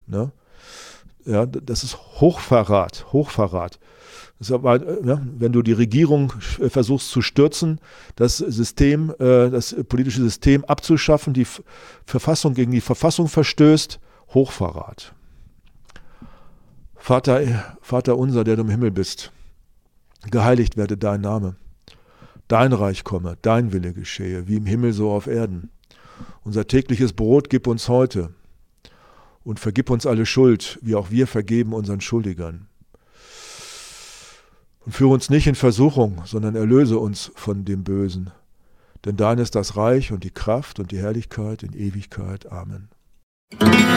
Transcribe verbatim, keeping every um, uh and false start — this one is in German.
Ne? Ja, das ist Hochverrat, Hochverrat. Das ist aber, ja, wenn du die Regierung versuchst zu stürzen, das System, äh, das politische System abzuschaffen, die F- Verfassung gegen die Verfassung verstößt, Hochverrat. Vater, Vater unser, der du im Himmel bist, geheiligt werde dein Name. Dein Reich komme, dein Wille geschehe, wie im Himmel so auf Erden. Unser tägliches Brot gib uns heute und vergib uns alle Schuld, wie auch wir vergeben unseren Schuldigern. Und führe uns nicht in Versuchung, sondern erlöse uns von dem Bösen. Denn dein ist das Reich und die Kraft und die Herrlichkeit in Ewigkeit. Amen.